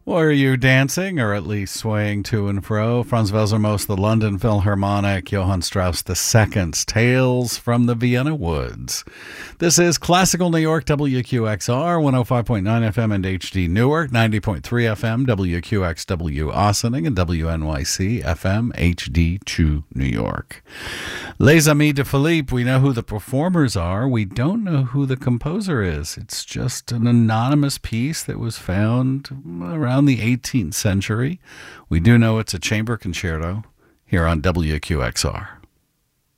Or are you dancing, or at least swaying to and fro? Franz Welser, the London Philharmonic, Johann Strauss II's Tales from the Vienna Woods. This is Classical New York, WQXR, 105.9 FM and HD Newark, 90.3 FM, WQXW Ossining, and WNYC FM HD2 New York. Les Amis de Philippe, we know who the performers are. We don't know who the composer is. It's just an anonymous piece that was found around the 18th century. We do know it's a chamber concerto here on WQXR.